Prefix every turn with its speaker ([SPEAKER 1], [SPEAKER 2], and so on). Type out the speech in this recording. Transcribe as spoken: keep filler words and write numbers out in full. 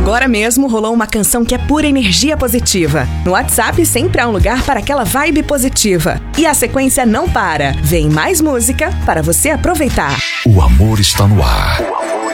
[SPEAKER 1] Agora mesmo rolou uma canção que é pura energia positiva. No WhatsApp sempre há um lugar para aquela vibe positiva. E a sequência não para. Vem mais música para você aproveitar.
[SPEAKER 2] O amor está no ar.